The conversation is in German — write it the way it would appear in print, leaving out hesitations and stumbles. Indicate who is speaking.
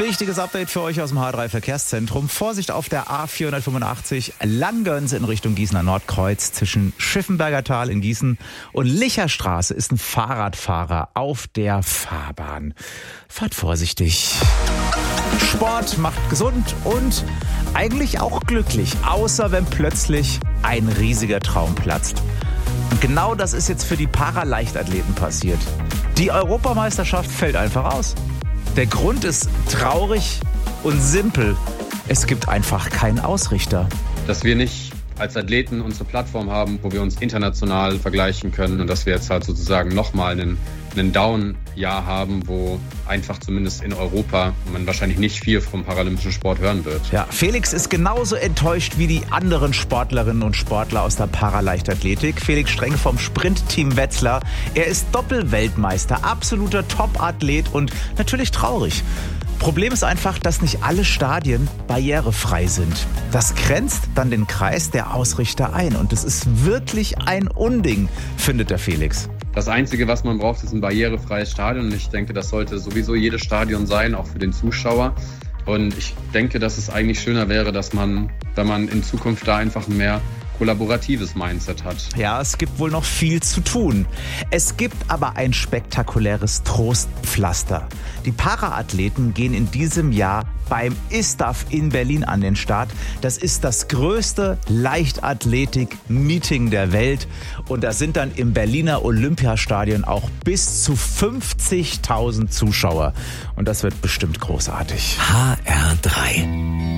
Speaker 1: Wichtiges Update für euch aus dem H3 Verkehrszentrum. Vorsicht auf der A485 Langgöns in Richtung Gießener Nordkreuz. Zwischen Schiffenberger Tal in Gießen und Licherstraße ist ein Fahrradfahrer auf der Fahrbahn. Fahrt vorsichtig. Sport macht gesund und eigentlich auch glücklich, außer wenn plötzlich ein riesiger Traum platzt. Und genau das ist jetzt für die Paraleichtathleten passiert. Die Europameisterschaft fällt einfach aus. Der Grund ist traurig und simpel. Es gibt einfach keinen Ausrichter.
Speaker 2: Dass wir nicht als Athleten unsere Plattform haben, wo wir uns international vergleichen können und dass wir jetzt halt sozusagen nochmal einen Down-Jahr haben, wo einfach zumindest in Europa man wahrscheinlich nicht viel vom paralympischen Sport hören wird.
Speaker 1: Ja, Felix ist genauso enttäuscht wie die anderen Sportlerinnen und Sportler aus der Paraleichtathletik. Felix Streng vom Sprintteam Wetzlar. Er ist Doppelweltmeister, absoluter Top-Athlet und natürlich traurig. Problem ist einfach, dass nicht alle Stadien barrierefrei sind. Das grenzt dann den Kreis der Ausrichter ein und es ist wirklich ein Unding, findet der Felix.
Speaker 2: Das Einzige, was man braucht, ist ein barrierefreies Stadion und ich denke, das sollte sowieso jedes Stadion sein, auch für den Zuschauer. Und ich denke, dass es eigentlich schöner wäre, dass man, wenn man in Zukunft da einfach ein mehr kollaboratives Mindset hat.
Speaker 1: Ja, es gibt wohl noch viel zu tun. Es gibt aber ein spektakuläres Trostpflaster. Die Paraathleten gehen in diesem Jahr beim ISTAF in Berlin an den Start. Das ist das größte Leichtathletik-Meeting der Welt. Und da sind dann im Berliner Olympiastadion auch bis zu 50.000 Zuschauer. Und das wird bestimmt großartig.
Speaker 3: HR3